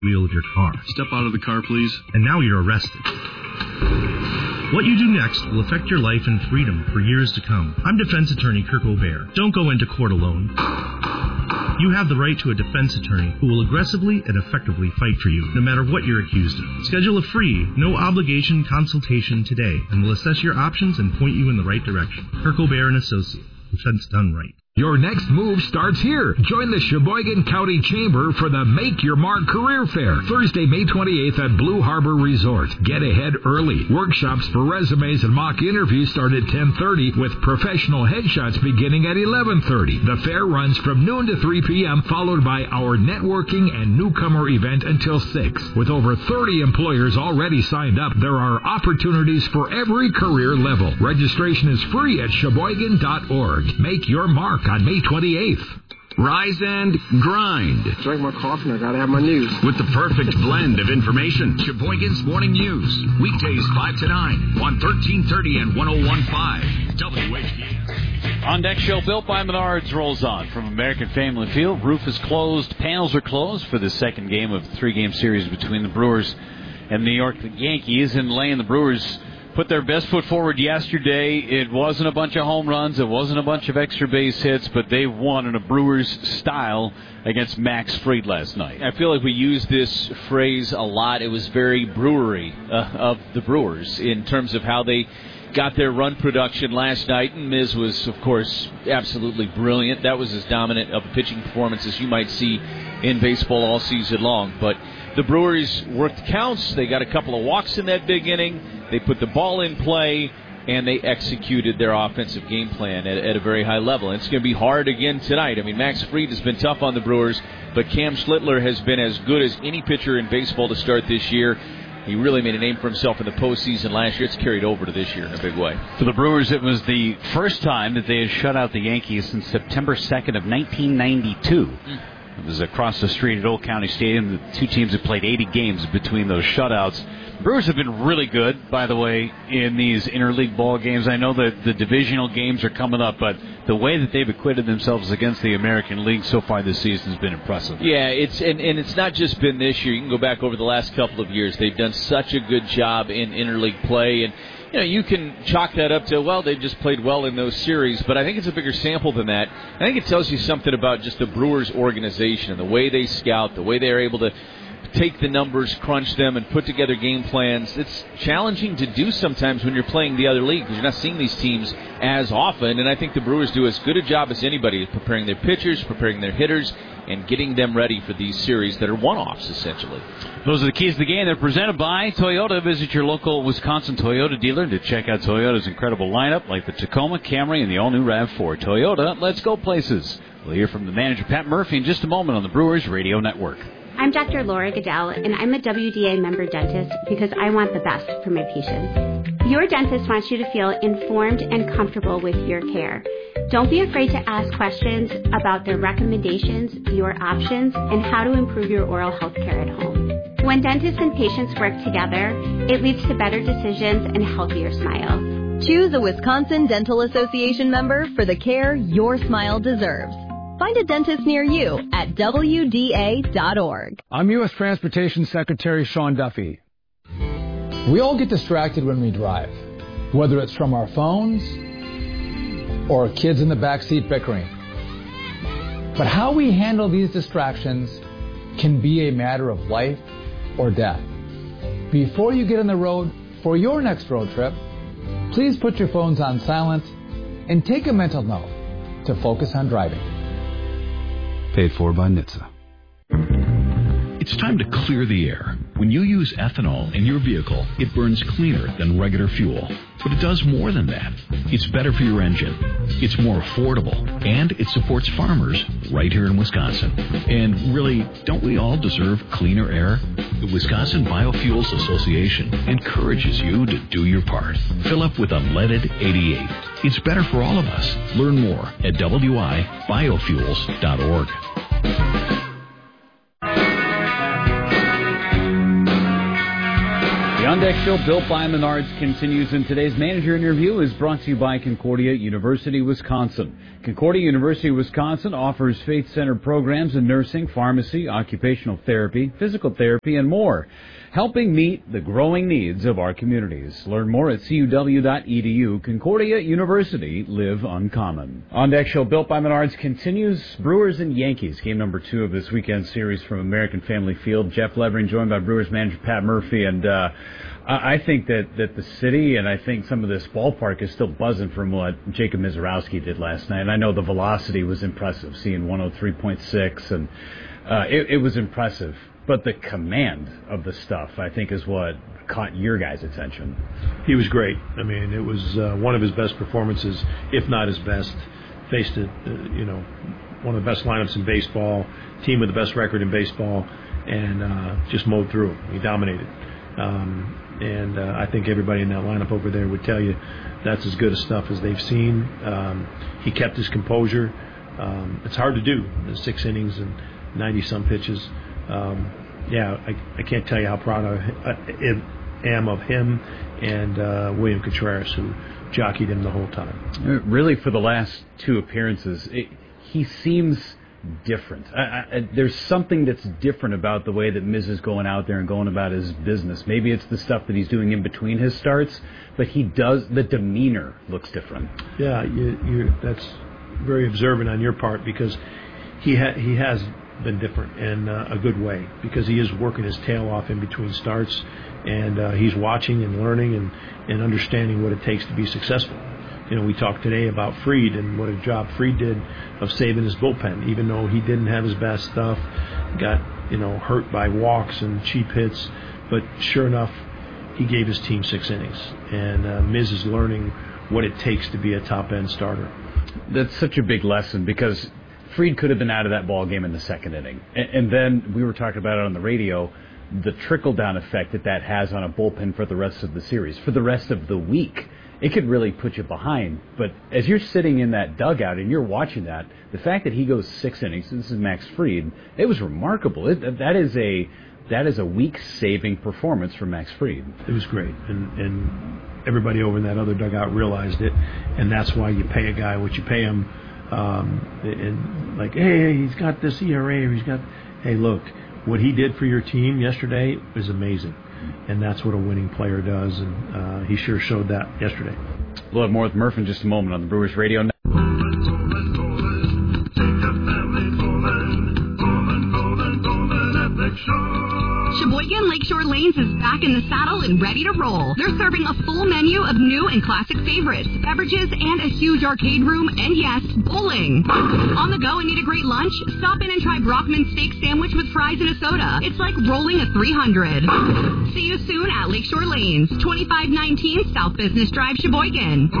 wheel of your car. Step out of the car, please. And now you're arrested. What you do next will affect your life and freedom for years to come. I'm defense attorney Kirk O'Bear. Don't go into court alone. You have the right to a defense attorney who will aggressively and effectively fight for you, no matter what you're accused of. Schedule a free, no-obligation consultation today, and we'll assess your options and point you in the right direction. Kirk O'Bear and Associates. Defense done right. Your next move starts here. Join the Sheboygan County Chamber for the Make Your Mark Career Fair, Thursday, May 28th at Blue Harbor Resort. Get ahead early. Workshops for resumes and mock interviews start at 10:30 with professional headshots beginning at 11:30. The fair runs from noon to 3 p.m., followed by our networking and newcomer event until 6. With over 30 employers already signed up, there are opportunities for every career level. Registration is free at Sheboygan.org. Make your mark on May 28th. Rise and grind. Drink my coffee and I gotta have my news. With the perfect blend of information. Sheboygan's Morning News. Weekdays 5 to 9 on 1330 and 101.5 WHBS. On Deck Show built by Menards rolls on from American Family Field. Roof is closed. Panels are closed for the second game of the 3-game series between the Brewers and New York Yankees. And Lane, the Brewers put their best foot forward yesterday. It wasn't a bunch of home runs. It wasn't a bunch of extra base hits, but they won in a Brewers style against Max Fried last night. I feel like we use this phrase a lot. It was very brewery of the Brewers in terms of how they got their run production last night. And Miz was, of course, absolutely brilliant. That was as dominant of a pitching performance as you might see in baseball all season long. But the Brewers worked counts. They got a couple of walks in that big inning. They put the ball in play, and they executed their offensive game plan at a very high level. And it's going to be hard again tonight. I mean, Max Fried has been tough on the Brewers, but Cam Schlittler has been as good as any pitcher in baseball to start this year. He really made a name for himself in the postseason last year. It's carried over to this year in a big way. For the Brewers, it was the first time that they had shut out the Yankees since September 2nd of 1992. It was across the street at Old County Stadium. The two teams have played 80 games between those shutouts. Brewers have been really good, by the way, in these interleague ball games. I know that the divisional games are coming up, but the way that they've acquitted themselves against the American League so far this season has been impressive. Yeah, it's not just been this year. You can go back over the last couple of years. They've done such a good job in interleague play, and you can chalk that up to, well, they've just played well in those series, but I think it's a bigger sample than that. I think it tells you something about just the Brewers organization and the way they scout, the way they're able to take the numbers, crunch them, and put together game plans. It's challenging to do sometimes when you're playing the other league because you're not seeing these teams as often, and I think the Brewers do as good a job as anybody preparing their pitchers, preparing their hitters, and getting them ready for these series that are one-offs, essentially. Those are the keys to the game. They're presented by Toyota. Visit your local Wisconsin Toyota dealer to check out Toyota's incredible lineup, like the Tacoma, Camry, and the all-new RAV4. Toyota, let's go places. We'll hear from the manager, Pat Murphy, in just a moment on the Brewers Radio Network. I'm Dr. Laura Goodell, and I'm a WDA member dentist because I want the best for my patients. Your dentist wants you to feel informed and comfortable with your care. Don't be afraid to ask questions about their recommendations, your options, and how to improve your oral health care at home. When dentists and patients work together, it leads to better decisions and healthier smiles. Choose a Wisconsin Dental Association member for the care your smile deserves. Find a dentist near you at WDA.org. I'm U.S. Transportation Secretary Sean Duffy. We all get distracted when we drive, whether it's from our phones or kids in the backseat bickering. But how we handle these distractions can be a matter of life or death. Before you get on the road for your next road trip, please put your phones on silent and take a mental note to focus on driving. Paid for by NHTSA. It's time to clear the air. When you use ethanol in your vehicle, it burns cleaner than regular fuel. But it does more than that. It's better for your engine. It's more affordable. And it supports farmers right here in Wisconsin. And really, don't we all deserve cleaner air? The Wisconsin Biofuels Association encourages you to do your part. Fill up with unleaded 88. It's better for all of us. Learn more at wibiofuels.org. The On Deck Show, built by Menards, continues, and today's manager interview is brought to you by Concordia University, Wisconsin. Concordia University, Wisconsin offers faith-centered programs in nursing, pharmacy, occupational therapy, physical therapy, and more, helping meet the growing needs of our communities. Learn more at cuw.edu. Concordia University, live uncommon. On Deck Show, built by Menards, continues. Brewers and Yankees, game number 2 of this weekend series from American Family Field. Jeff Levering joined by Brewers manager Pat Murphy, and I think that the city and I think some of this ballpark is still buzzing from what Jacob Mizorowski did last night. And I know the velocity was impressive, seeing 103.6, and it was impressive. But the command of the stuff, I think, is what caught your guys' attention. He was great. I mean, it was one of his best performances, if not his best. Faced one of the best lineups in baseball, team with the best record in baseball, and just mowed through. He dominated. And I think everybody in that lineup over there would tell you that's as good a stuff as they've seen. He kept his composure. It's hard to do, 6 innings and 90-some pitches. I can't tell you how proud I am of him and William Contreras, who jockeyed him the whole time. Really, for the last 2 appearances, he seems different. There's something that's different about the way that Miz is going out there and going about his business. Maybe it's the stuff that he's doing in between his starts, but the demeanor looks different. Yeah, that's very observant on your part, because he has been different in a good way, because he is working his tail off in between starts, and he's watching and learning and understanding what it takes to be successful. We talked today about Fried and what a job Fried did of saving his bullpen, even though he didn't have his best stuff, got hurt by walks and cheap hits, but sure enough, he gave his team 6 innings, and Miz is learning what it takes to be a top-end starter. That's such a big lesson, because Fried could have been out of that ball game in the 2nd inning. And then we were talking about it on the radio, the trickle-down effect that has on a bullpen for the rest of the series, for the rest of the week. It could really put you behind. But as you're sitting in that dugout and you're watching that, the fact that he goes 6 innings, this is Max Fried, it was remarkable. That is a week-saving performance for Max Fried. It was great. And everybody over in that other dugout realized it, and that's why you pay a guy what you pay him. And like, hey, he's got this ERA, or hey, look, what he did for your team yesterday is amazing. And that's what a winning player does, and he sure showed that yesterday. We'll have more with Murph in just a moment on the Brewers Radio Network. Sheboygan Lakeshore Lanes is back in the saddle and ready to roll. They're serving a full menu of new and classic favorites, beverages, and a huge arcade room, and yes, bowling. On the go and need a great lunch? Stop in and try Brockman's steak sandwich with fries and a soda. It's like rolling a 300. See you soon at Lakeshore Lanes, 2519 South Business Drive, Sheboygan.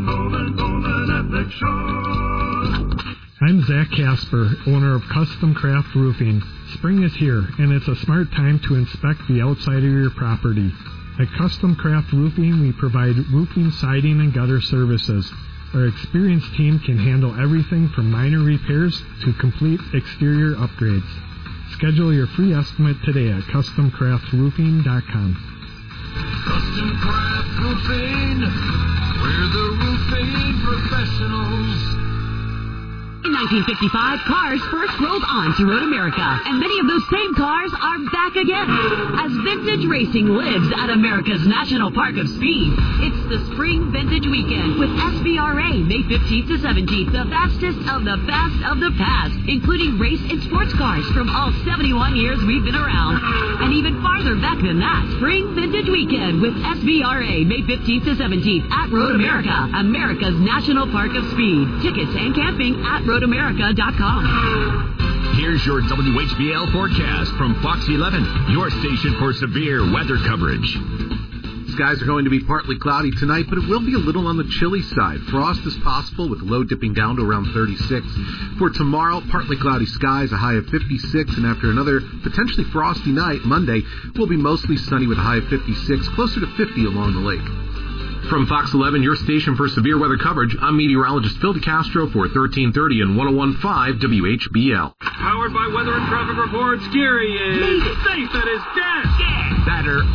I'm Zach Casper, owner of Custom Craft Roofing. Spring is here, and it's a smart time to inspect the outside of your property. At Custom Craft Roofing, we provide roofing, siding, and gutter services. Our experienced team can handle everything from minor repairs to complete exterior upgrades. Schedule your free estimate today at CustomCraftRoofing.com. Custom Craft Roofing, we're the roofing professionals. In 1955, cars first rolled onto Road America, and many of those same cars are back again. As vintage racing lives at America's National Park of Speed, it's the Spring Vintage Weekend with SVRA, May 15th to 17th, the fastest of the fast of the past, including race and sports cars from all 71 years we've been around. And even farther back than that, Spring Vintage Weekend with SVRA, May 15th to 17th at Road America, America's National Park of Speed. Tickets and camping at RoadAmerica.com. Here's your WHBL forecast from Fox 11, your station for severe weather coverage. Skies are going to be partly cloudy tonight, but it will be a little on the chilly side. Frost is possible with low dipping down to around 36. For tomorrow, partly cloudy skies, a high of 56, and after another potentially frosty night, Monday, will be mostly sunny with a high of 56, closer to 50 along the lake. From Fox 11, your station for severe weather coverage, I'm meteorologist Phil DeCastro for 1330 and 101.5 WHBL. Powered by Weather and Traffic Reports, Gary is safe at his desk. Batter up,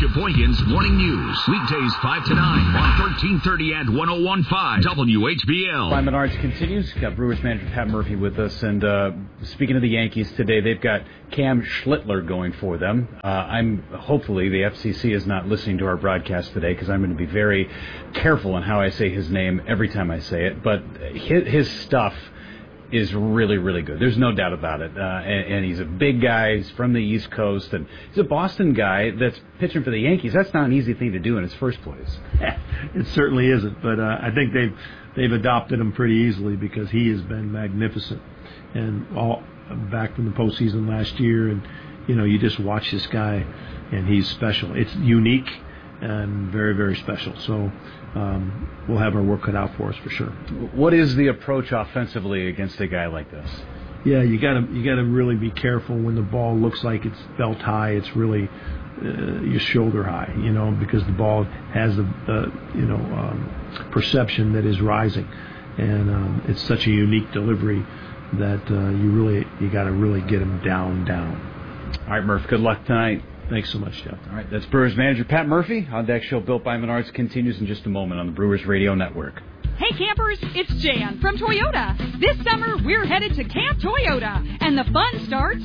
Sheboygan's Morning News. Weekdays 5 to 9 on 1330 and 101.5 WHBL. By Menards continues. Got Brewers manager Pat Murphy with us. And speaking of the Yankees today, they've got Cam Schlittler going for them. Hopefully the FCC is not listening to our broadcast today, because I'm going to be very careful in how I say his name every time I say it. But his stuff is really, really good. There's no doubt about it. And he's a big guy. He's from the East Coast. And he's a Boston guy that's pitching for the Yankees. That's not an easy thing to do in his first place. It certainly isn't. But I think they've adopted him pretty easily, because he has been magnificent. And all back from the postseason last year. And, you just watch this guy, and he's special. It's unique and very, very special. So we'll have our work cut out for us for sure. What is the approach offensively against a guy like this? Yeah, you gotta really be careful when the ball looks like it's belt high. It's really your shoulder high, because the ball has the perception that is rising, and it's such a unique delivery that you got to really get him down. All right, Murph. Good luck tonight. Thanks so much, Jeff. All right, that's Brewers manager Pat Murphy. On Deck Show Built by Menards continues in just a moment on the Brewers Radio Network. Hey campers, it's Jan from Toyota. This summer, we're headed to Camp Toyota, and the fun starts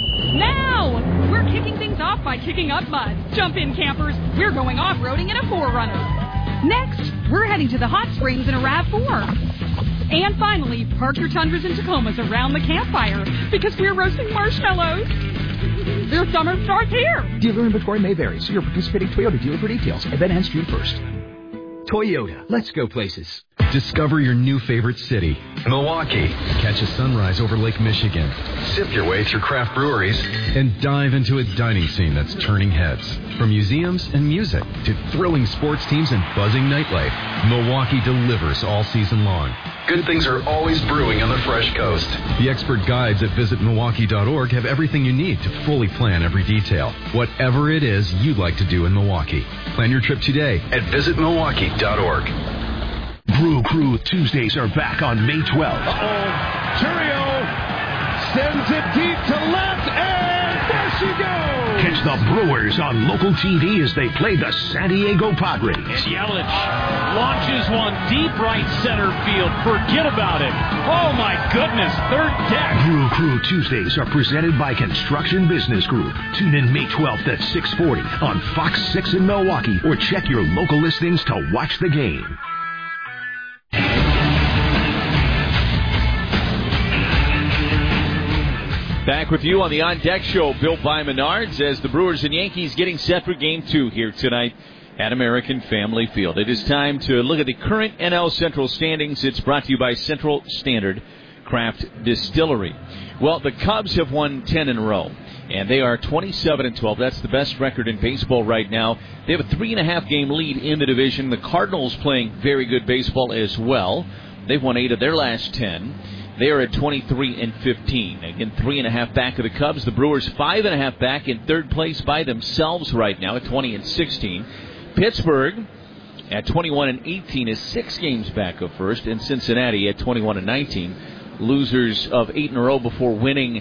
now. We're kicking things off by kicking up mud. Jump in, campers. We're going off-roading in a 4Runner. Next, we're heading to the hot springs in a RAV4. And finally, park your Tundras and Tacomas around the campfire, because we're roasting marshmallows. Their summer starts here. Dealer inventory may vary. See your participating Toyota dealer for details. Event ends June 1st. Toyota. Let's go places. Discover your new favorite city, Milwaukee. Catch a sunrise over Lake Michigan. Sip your way through craft breweries. And dive into a dining scene that's turning heads. From museums and music to thrilling sports teams and buzzing nightlife, Milwaukee delivers all season long. Good things are always brewing on the Fresh Coast. The expert guides at visitmilwaukee.org have everything you need to fully plan every detail. Whatever it is you'd like to do in Milwaukee. Plan your trip today at visitmilwaukee.org. Brew Crew Tuesdays are back on May 12th. Churio sends it deep to left, and there she goes! Catch the Brewers on local TV as they play the San Diego Padres. And Yelich launches one deep right center field. Forget about it. Oh, my goodness. Third deck. Brew Crew Tuesdays are presented by Construction Business Group. Tune in May 12th at 6:40 on Fox 6 in Milwaukee, or check your local listings to watch the game. Back with you on the On Deck Show, built by Menards, as the Brewers and Yankees getting set for Game 2 here tonight at American Family Field. It is time to look at the current NL Central standings. It's brought to you by Central Standard Craft Distillery. Well, the Cubs have won 10 in a row, and they are 27-12. That's the best record in baseball right now. They have a 3.5-game lead in the division. The Cardinals playing very good baseball as well. They've won 8 of their last 10. They are at 23-15. Again, 3.5 back of the Cubs. The Brewers 5.5 back in third place by themselves right now at 20-16. Pittsburgh at 21-18 is 6 games back of first, and Cincinnati at 21-19, losers of 8 in a row before winning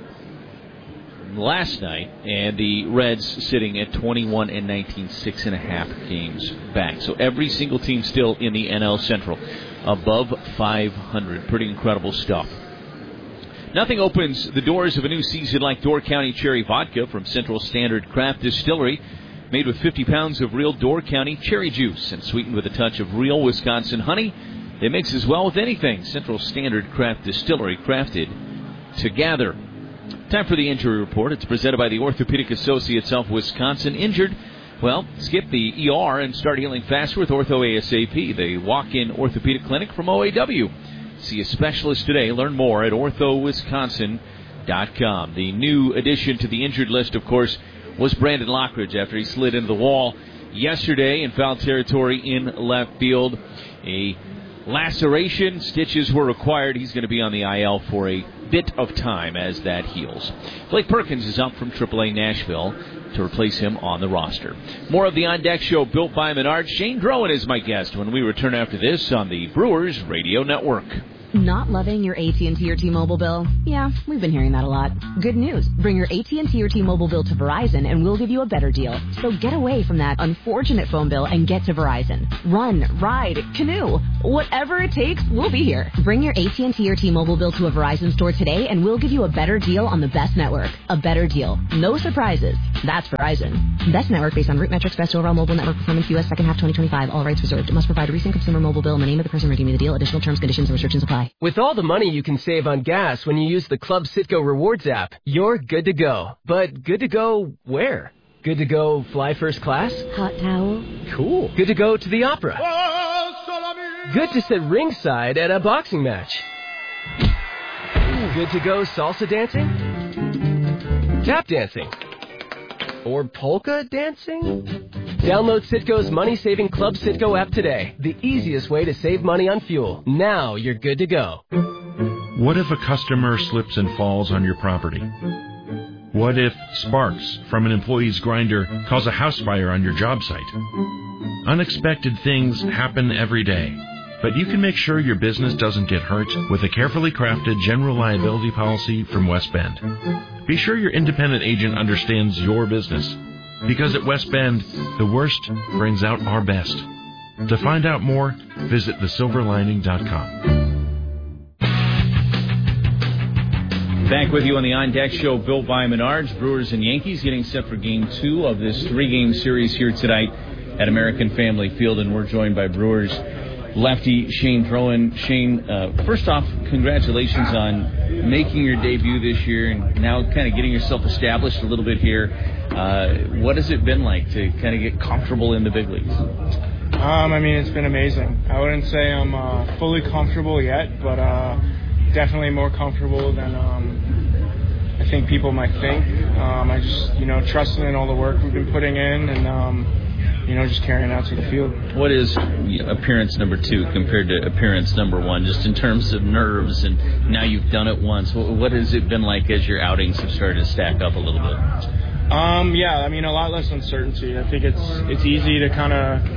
last night, and the Reds sitting at 21-19, 6.5 games back. So every single team still in the NL Central above 500. Pretty incredible stuff. Nothing opens the doors of a new season like Door County Cherry Vodka from Central Standard Craft Distillery, made with 50 pounds of real Door County cherry juice and sweetened with a touch of real Wisconsin honey. It mixes well with anything. Central Standard Craft Distillery, crafted to gather. Time for the injury report. It's presented by the Orthopedic Associates of Wisconsin. Injured? Well, skip the ER and start healing faster with Ortho ASAP, the walk-in orthopedic clinic from OAW. See a specialist today. Learn more at orthowisconsin.com. The new addition to the injured list, of course, was Brandon Lockridge after he slid into the wall yesterday in foul territory in left field. A laceration, stitches were required. He's going to be on the IL for a bit of time as that heals. Blake Perkins is up from AAA Nashville to replace him on the roster. More of the On Deck Show, built by Menards. Shane Drowan is my guest when we return after this on the Brewers Radio Network. Not loving your AT&T or T-Mobile bill? Yeah, we've been hearing that a lot. Good news. Bring your AT&T or T-Mobile bill to Verizon and we'll give you a better deal. So get away from that unfortunate phone bill and get to Verizon. Run, ride, canoe. Whatever it takes, we'll be here. Bring your AT&T or T-Mobile bill to a Verizon store today and we'll give you a better deal on the best network. A better deal. No surprises. That's Verizon. Best network based on root metrics, best overall mobile network performance, U.S. second half 2025. All rights reserved. Must provide a recent consumer mobile bill and the name of the person redeeming the deal. Additional terms, conditions, and restrictions apply. With all the money you can save on gas when you use the Club Citgo Rewards app, you're good to go. But good to go where? Good to go fly first class? Hot towel? Cool. Good to go to the opera? Good to sit ringside at a boxing match? Good to go salsa dancing? Tap dancing? Or polka dancing? Download Citgo's money-saving Club Citgo app today. The easiest way to save money on fuel. Now you're good to go. What if a customer slips and falls on your property? What if sparks from an employee's grinder cause a house fire on your job site? Unexpected things happen every day, but you can make sure your business doesn't get hurt with a carefully crafted general liability policy from West Bend. Be sure your independent agent understands your business, because at West Bend, the worst brings out our best. To find out more, visit thesilverlining.com. Back with you on the On Deck Show, built by Menards. Brewers and Yankees getting set for Game 2 of this 3-game series here tonight at American Family Field, and we're joined by Brewers lefty Shane Drohan. Shane, first off, congratulations on making your debut this year and now kind of getting yourself established a little bit here. What has it been like to kind of get comfortable in the big leagues? I mean, it's been amazing. I wouldn't say I'm fully comfortable yet, but definitely more comfortable than I think people might think. I just, trusting in all the work we've been putting in and, just carrying out to the field. What is appearance number 2 compared to appearance number 1, just in terms of nerves, and now you've done it once? What has it been like as your outings have started to stack up a little bit? A lot less uncertainty. I think it's easy to kind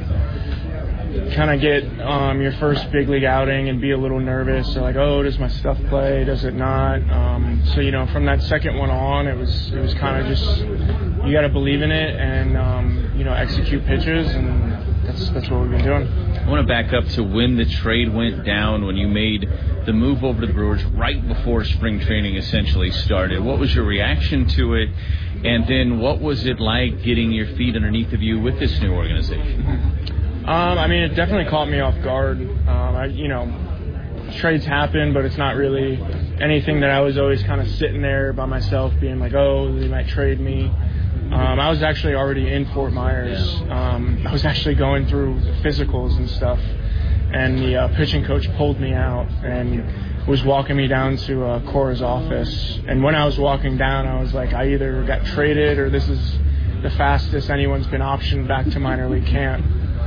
of get your first big league outing and be a little nervous. So like, does my stuff play? Does it not? From that second one on, it was kind of just, you got to believe in it and execute pitches, and that's what we've been doing. I want to back up to when the trade went down, when you made the move over to the Brewers right before spring training essentially started. What was your reaction to it? And then what was it like getting your feet underneath of you with this new organization? It definitely caught me off guard. Trades happen, but it's not really anything that I was always kind of sitting there by myself being like, they might trade me. I was actually already in Fort Myers. I was actually going through the physicals and stuff, and the pitching coach pulled me out and was walking me down to Cora's office. And when I was walking down, I was like, I either got traded or this is the fastest anyone's been optioned back to minor league camp.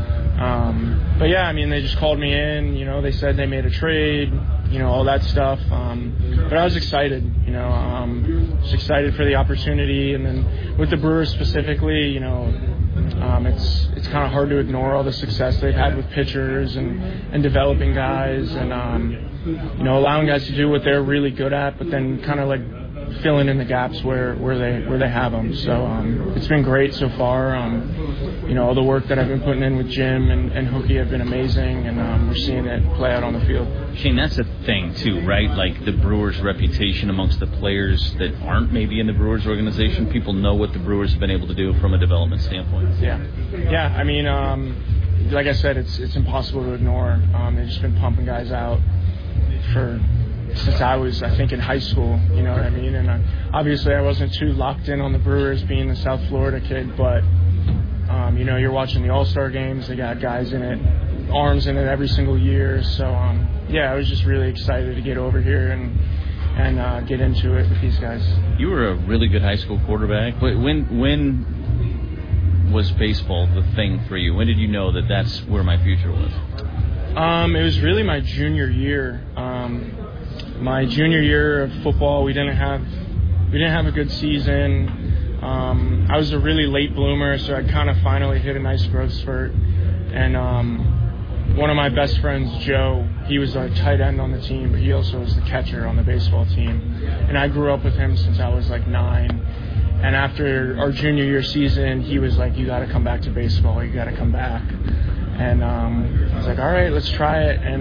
They just called me in, they said they made a trade, all that stuff. But I was excited, just excited for the opportunity. And then with the Brewers specifically, it's kind of hard to ignore all the success they've had with pitchers and developing guys and, allowing guys to do what they're really good at, but then kind of like filling in the gaps where they have them. So it's been great so far. All the work that I've been putting in with Jim and Hookie have been amazing, and we're seeing it play out on the field. Shane, that's a thing too, right? Like the Brewers' reputation amongst the players that aren't maybe in the Brewers organization. People know what the Brewers have been able to do from a development standpoint. Yeah. Like I said, it's impossible to ignore. They've just been pumping guys out since I was, I think, in high school, you know what I mean? And obviously I wasn't too locked in on the Brewers being the South Florida kid, but, you're watching the All-Star games. They got guys in it, arms in it every single year. So, I was just really excited to get over here and get into it with these guys. You were a really good high school quarterback. When was baseball the thing for you? When did you know that that's where my future was? It was really my junior year. My junior year of football, we didn't have a good season. I was a really late bloomer, so I kind of finally hit a nice growth spurt. And one of my best friends, Joe, he was our tight end on the team, but he also was the catcher on the baseball team. And I grew up with him since I was like 9. And after our junior year season, he was like, you got to come back to baseball. You got to come back. And I was like, all right, let's try it. And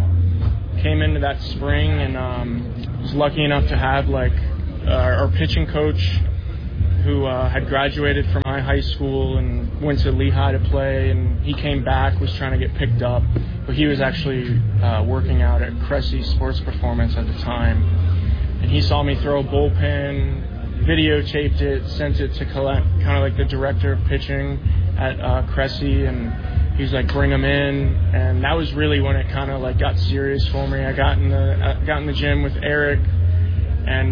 came into that spring and was lucky enough to have like our pitching coach who had graduated from my high school and went to Lehigh to play, and he came back, was trying to get picked up, but he was actually working out at Cressy Sports Performance at the time. And he saw me throw a bullpen, videotaped it, sent it to Colette, kind of like the director of pitching at Cressy, and he was like, bring him in. And that was really when it kind of like got serious for me. I got in the gym with Eric, and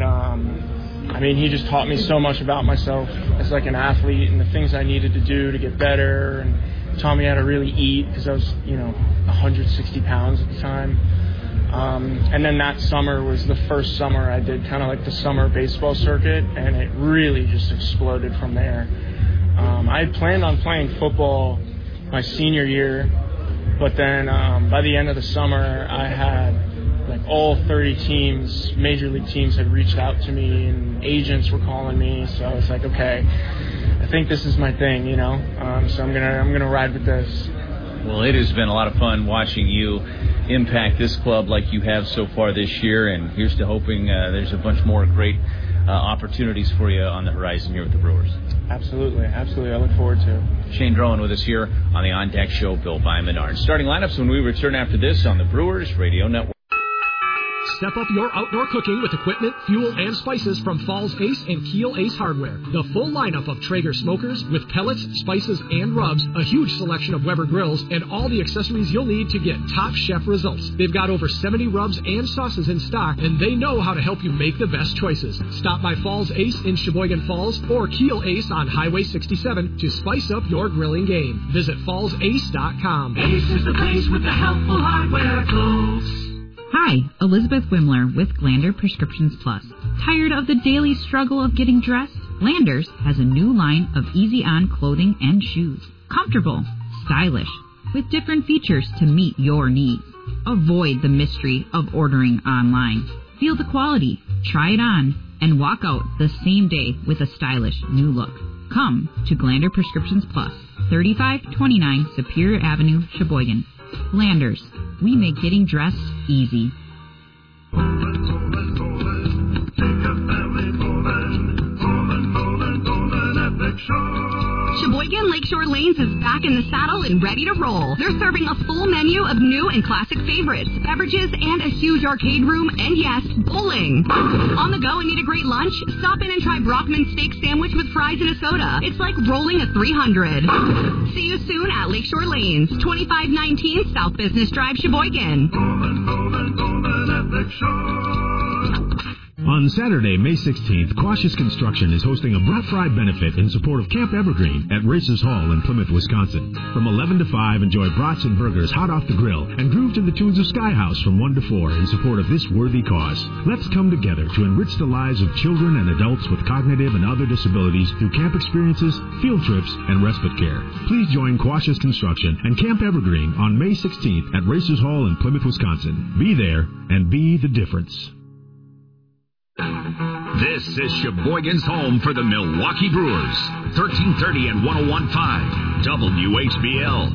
I mean, he just taught me so much about myself as like an athlete and the things I needed to do to get better, and taught me how to really eat because I was, 160 pounds at the time. And then that summer was the first summer I did kind of like the summer baseball circuit, and it really just exploded from there. I had planned on playing football my senior year, but then by the end of the summer, I had like all 30 teams, major league teams, had reached out to me, and agents were calling me. So I was like, okay, I think this is my thing, So I'm gonna ride with this. Well, it has been a lot of fun watching you impact this club like you have so far this year, and here's to hoping there's a bunch more great opportunities for you on the horizon here with the Brewers. Absolutely. I look forward to it. Shane Drowan with us here on the On Deck Show, Bill by Menard. Starting lineups when we return after this on the Brewers Radio Network. Step up your outdoor cooking with equipment, fuel, and spices from Falls Ace and Keel Ace Hardware. The full lineup of Traeger smokers with pellets, spices, and rubs, a huge selection of Weber grills, and all the accessories you'll need to get top chef results. They've got over 70 rubs and sauces in stock, and they know how to help you make the best choices. Stop by Falls Ace in Sheboygan Falls or Keel Ace on Highway 67 to spice up your grilling game. Visit fallsace.com. Ace is the place with the helpful hardware tools. Hi, Elizabeth Wimler with Glander Prescriptions Plus. Tired of the daily struggle of getting dressed? Landers has a new line of easy-on clothing and shoes. Comfortable, stylish, with different features to meet your needs. Avoid the mystery of ordering online. Feel the quality, try it on, and walk out the same day with a stylish new look. Come to Glander Prescriptions Plus, 3529 Superior Avenue, Sheboygan. Landers, we make getting dressed easy. Sheboygan Lakeshore Lanes is back in the saddle and ready to roll. They're serving a full menu of new and classic favorites, beverages, and a huge arcade room, and yes, bowling. On the go and need a great lunch? Stop in and try Brockman's Steak Sandwich with fries and a soda. It's like rolling a 300. See you soon at Lakeshore Lanes, 2519 South Business Drive, Sheboygan. On Saturday, May 16th, Cautious Construction is hosting a Brat Fry benefit in support of Camp Evergreen at Races Hall in Plymouth, Wisconsin. From 11 to 5, enjoy brats and burgers hot off the grill and groove to the tunes of Sky House from 1 to 4 in support of this worthy cause. Let's come together to enrich the lives of children and adults with cognitive and other disabilities through camp experiences, field trips, and respite care. Please join Cautious Construction and Camp Evergreen on May 16th at Races Hall in Plymouth, Wisconsin. Be there and be the difference. This is Sheboygan's home for the Milwaukee Brewers. 1330 and 101.5 WHBL.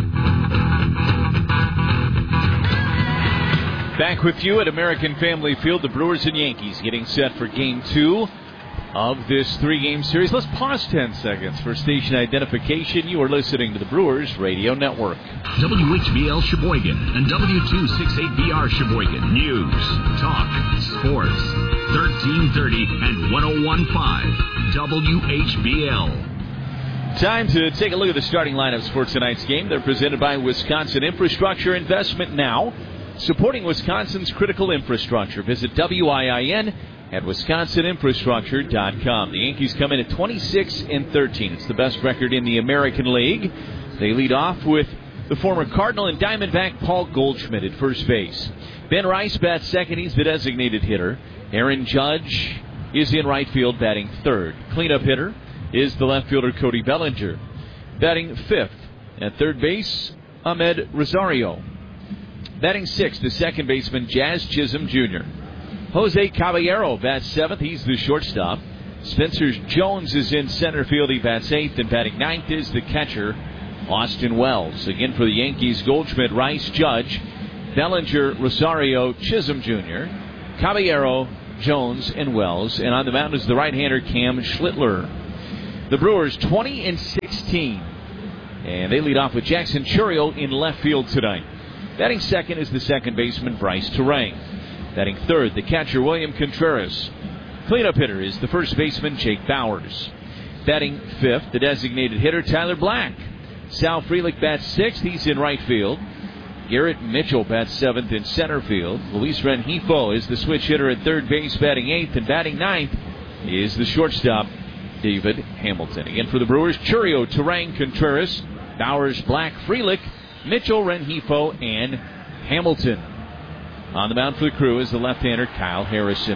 Back with you at American Family Field, the Brewers and Yankees getting set for Game 2 of this 3-game series. Let's pause 10 seconds for station identification. You are listening to the Brewers Radio Network. WHBL Sheboygan and W268BR Sheboygan. News, talk, sports. 1330 and 101.5 WHBL. Time to take a look at the starting lineups for tonight's game. They're presented by Wisconsin Infrastructure Investment Now, supporting Wisconsin's critical infrastructure. Visit WIIN at wisconsininfrastructure.com. The Yankees come in at 26-13. It's the best record in the American League. They lead off with the former Cardinal and Diamondback Paul Goldschmidt at first base. Ben Rice bats second. He's the designated hitter. Aaron Judge is in right field, batting third. Cleanup hitter is the left fielder Cody Bellinger, batting fifth. At third base, Ahmed Rosario. Batting 6th, the second baseman, Jazz Chisholm Jr. Jose Caballero bats 7th. He's the shortstop. Spencer Jones is in center field. He bats 8th. And batting 9th is the catcher, Austin Wells. Again for the Yankees, Goldschmidt, Rice, Judge, Bellinger, Rosario, Chisholm Jr., Caballero, Jones, and Wells. And on the mound is the right-hander, Cam Schlittler. The Brewers 20-16. And they lead off with Jackson Chourio in left field tonight. Batting second is the second baseman, Bryce Terang. Batting third, the catcher, William Contreras. Cleanup hitter is the first baseman, Jake Bowers. Batting fifth, the designated hitter, Tyler Black. Sal Frelick bats sixth. He's in right field. Garrett Mitchell bats seventh in center field. Luis Rengifo is the switch hitter at third base, batting eighth. And batting ninth is the shortstop, David Hamilton. Again for the Brewers, Chourio, Terang, Contreras, Bowers, Black, Frelick, Mitchell, Rengifo, and Hamilton. On the mound for the Crew is the left-hander, Kyle Harrison.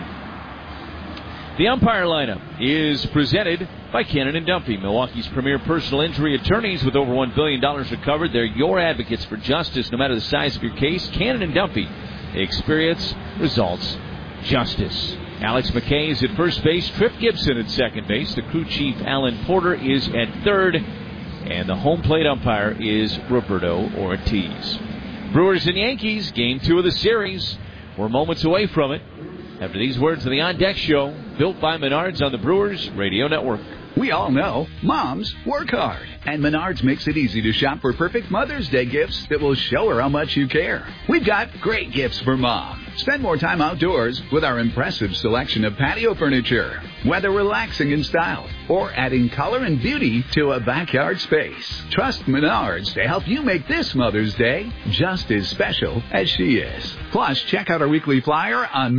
The umpire lineup is presented by Cannon and Dumpy, Milwaukee's premier personal injury attorneys with over $1 billion recovered. They're your advocates for justice, no matter the size of your case. Cannon and Dumpy. Experience, results, justice. Alex McKay is at first base. Tripp Gibson at second base. The crew chief, Alan Porter, is at third. And the home plate umpire is Roberto Ortiz. Brewers and Yankees, game 2 of the series. We're moments away from it. After these words of the On Deck Show, built by Menards on the Brewers Radio Network. We all know moms work hard, and Menards makes it easy to shop for perfect Mother's Day gifts that will show her how much you care. We've got great gifts for Mom. Spend more time outdoors with our impressive selection of patio furniture, whether relaxing in style or adding color and beauty to a backyard space. Trust Menards to help you make this Mother's Day just as special as she is. Plus, check out our weekly flyer on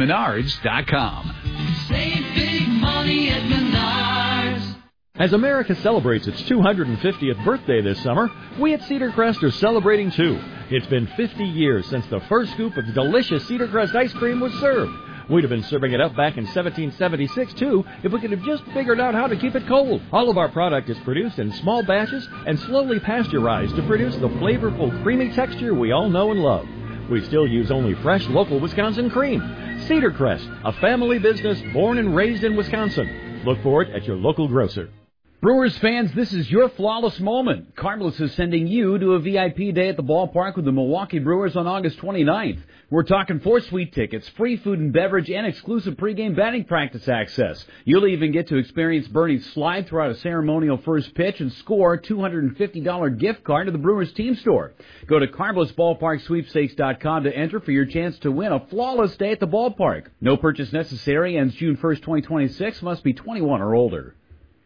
Menards.com. Save big money at Menards. As America celebrates its 250th birthday this summer, we at Cedar Crest are celebrating too. It's been 50 years since the first scoop of delicious Cedar Crest ice cream was served. We'd have been serving it up back in 1776 too if we could have just figured out how to keep it cold. All of our product is produced in small batches and slowly pasteurized to produce the flavorful, creamy texture we all know and love. We still use only fresh, local Wisconsin cream. Cedar Crest, a family business born and raised in Wisconsin. Look for it at your local grocer. Brewers fans, this is your flawless moment. Carbless is sending you to a VIP day at the ballpark with the Milwaukee Brewers on August 29th. We're talking 4 suite tickets, free food and beverage, and exclusive pregame batting practice access. You'll even get to experience Bernie slide throughout a ceremonial first pitch and score a $250 gift card to the Brewers team store. Go to CarblessBallparkSweepstakes.com to enter for your chance to win a flawless day at the ballpark. No purchase necessary. Ends June 1st, 2026. Must be 21 or older.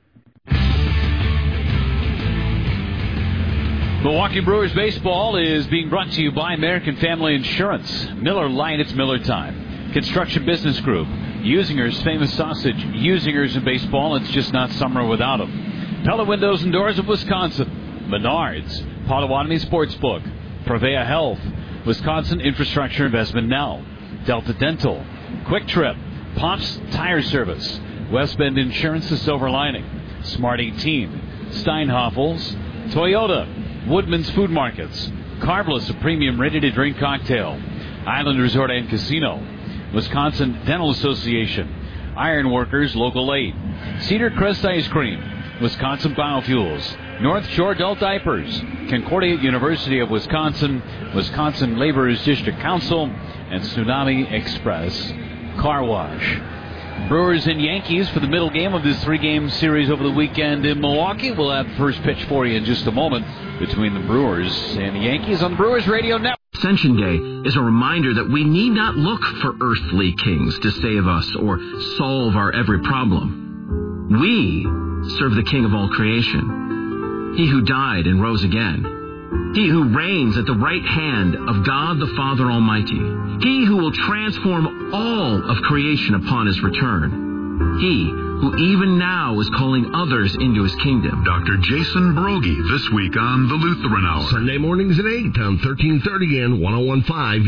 Milwaukee Brewers baseball is being brought to you by American Family Insurance. Miller Lite, it's Miller time. Construction Business Group. Usinger's famous sausage. Usinger's in baseball, it's just not summer without them. Pella Windows and Doors of Wisconsin. Menards. Potawatomi Sportsbook. Prevea Health. Wisconsin Infrastructure Investment Now. Delta Dental. Quick Trip. Pops Tire Service. West Bend Insurance, the Silver Lining. Smart 18. Steinhoffels. Toyota. Woodman's Food Markets. Carbless, a premium ready-to-drink cocktail. Island Resort and Casino. Wisconsin Dental Association. Ironworkers Local 8. Cedar Crest Ice Cream. Wisconsin Biofuels. North Shore Adult Diapers. Concordia University of Wisconsin. Wisconsin Laborers District Council. And Tsunami Express Car Wash. Brewers and Yankees for the middle game of this 3-game series over the weekend in Milwaukee. We'll have the first pitch for you in just a moment between the Brewers and the Yankees on the Brewers Radio Network. Ascension Day is a reminder that we need not look for earthly kings to save us or solve our every problem. We serve the King of all creation, He who died and rose again, He who reigns at the right hand of God the Father Almighty, He who will transform all of creation upon His return, He who even now is calling others into His kingdom. Dr. Jason Broggi this week on the Lutheran Hour. Sunday mornings at 8 on 1330 and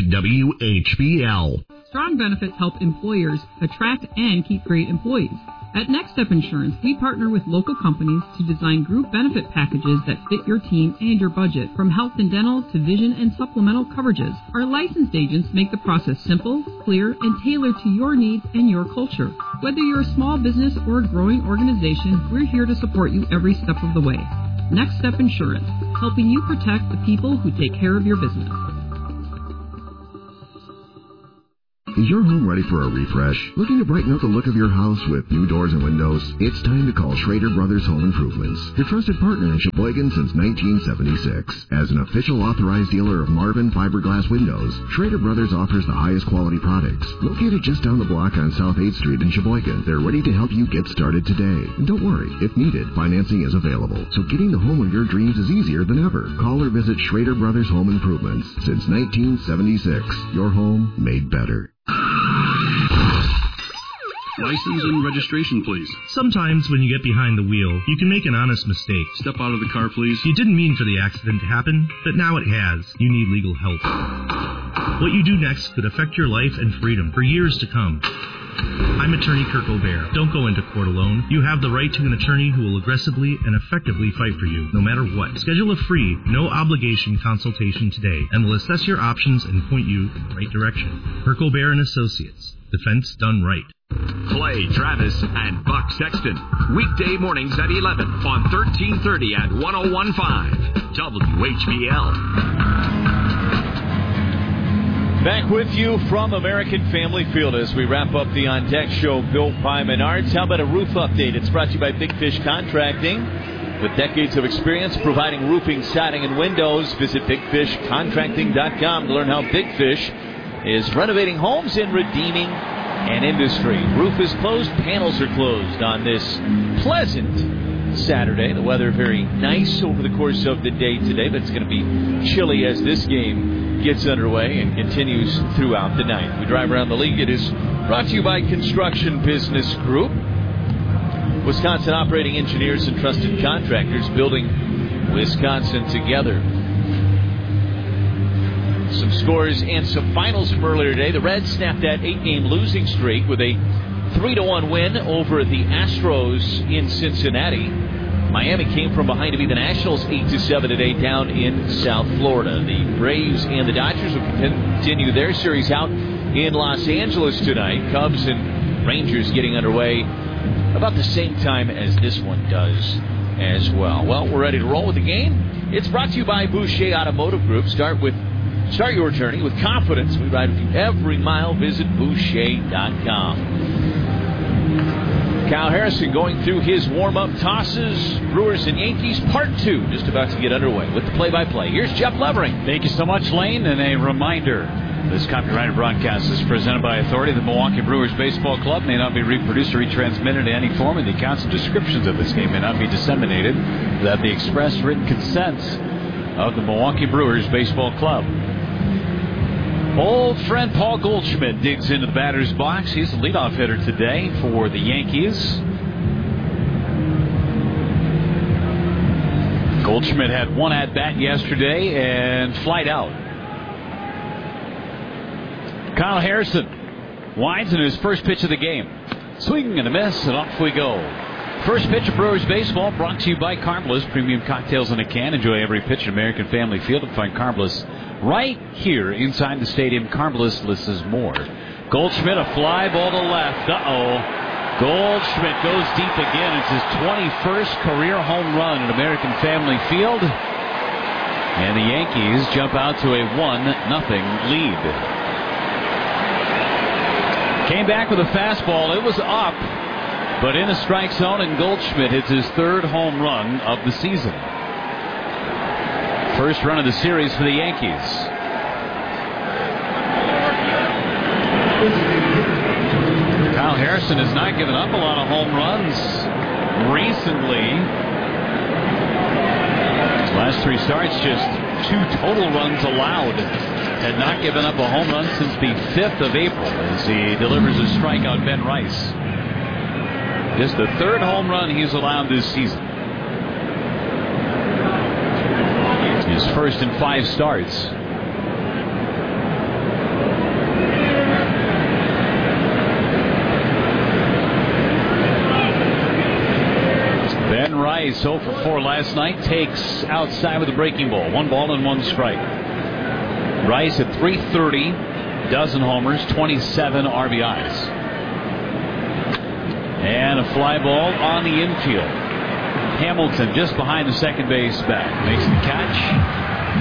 101.5 WHBL. Strong benefits help employers attract and keep great employees. At Next Step Insurance, we partner with local companies to design group benefit packages that fit your team and your budget, from health and dental to vision and supplemental coverages. Our licensed agents make the process simple, clear, and tailored to your needs and your culture. Whether you're a small business or a growing organization, we're here to support you every step of the way. Next Step Insurance, helping you protect the people who take care of your business. Is your home ready for a refresh? Looking to brighten up the look of your house with new doors and windows? It's time to call Schrader Brothers Home Improvements, your trusted partner in Sheboygan since 1976. As an official authorized dealer of Marvin fiberglass windows, Schrader Brothers offers the highest quality products. Located just down the block on South 8th Street in Sheboygan, they're ready to help you get started today. And don't worry, if needed, financing is available. So getting the home of your dreams is easier than ever. Call or visit Schrader Brothers Home Improvements. Since 1976, your home made better. License and registration, please. Sometimes when you get behind the wheel, you can make an honest mistake. Step out of the car, please. You didn't mean for the accident to happen, but now it has. You need legal help. What you do next could affect your life and freedom for years to come. I'm attorney Kirk O'Bear. Don't go into court alone. You have the right to an attorney who will aggressively and effectively fight for you, no matter what. Schedule a free, no-obligation consultation today, and we'll assess your options and point you in the right direction. Kirk O'Bear and Associates. Defense done right. Clay Travis and Buck Sexton. Weekday mornings at 11 on 1330 and 101.5 WHBL. Back with you from American Family Field as we wrap up the On Deck show built by Menards. How about a roof update? It's brought to you by Big Fish Contracting. With decades of experience providing roofing, siding, and windows, visit bigfishcontracting.com to learn how Big Fish is renovating homes and redeeming an industry. Roof is closed, panels are closed on this pleasant Saturday. The weather very nice over the course of the day today, but it's going to be chilly as this game gets underway and continues throughout the night. We drive around the league. It is brought to you by Construction Business Group. Wisconsin operating engineers and trusted contractors building Wisconsin together. Some scores and some finals from earlier today. The Reds snapped that 8-game losing streak with a 3-1 win over the Astros in Cincinnati. Miami came from behind to beat the Nationals 8-7 today down in South Florida. The Braves and the Dodgers will continue their series out in Los Angeles tonight. Cubs and Rangers getting underway about the same time as this one does as well. Well, we're ready to roll with the game. It's brought to you by Boucher Automotive Group. Start your journey with confidence. We ride with you every mile. Visit Boucher.com. Kyle Harrison going through his warm-up tosses. Brewers and Yankees Part 2 just about to get underway with the play-by-play. Here's Jeff Levering. Thank you so much, Lane. And a reminder, this copyrighted broadcast is presented by authority of the Milwaukee Brewers Baseball Club. May not be reproduced or retransmitted in any form, and the accounts and descriptions of this game may not be disseminated without the express written consent of the Milwaukee Brewers Baseball Club. Old friend Paul Goldschmidt digs into the batter's box. He's the leadoff hitter today for the Yankees. Goldschmidt had one at-bat yesterday and flied out. Kyle Harrison winds in his first pitch of the game. Swing and a miss, and off we go. First pitch of Brewers Baseball brought to you by Carmelis. Premium cocktails in a can. Enjoy every pitch at American Family Field and find Carmelis right here inside the stadium. Carmelis lists more. Goldschmidt, a fly ball to left. Goldschmidt goes deep again. It's his 21st career home run at American Family Field. And the Yankees jump out to a 1-0 lead. Came back with a fastball. It was up, but in a strike zone, and Goldschmidt hits his third home run of the season. First run of the series for the Yankees. Kyle Harrison has not given up a lot of home runs recently. His last three starts, just 2 total runs allowed. Had not given up a home run since the 5th of April as he delivers a strikeout, Ben Rice. Just the 3rd home run he's allowed this season. His first in 5 starts. Rice 0 for 4 last night. Takes outside with a breaking ball. 1 ball and 1 strike. Rice at .330, dozen homers, 27 RBIs. And a fly ball on the infield. Hamilton just behind the second base back. Makes the catch.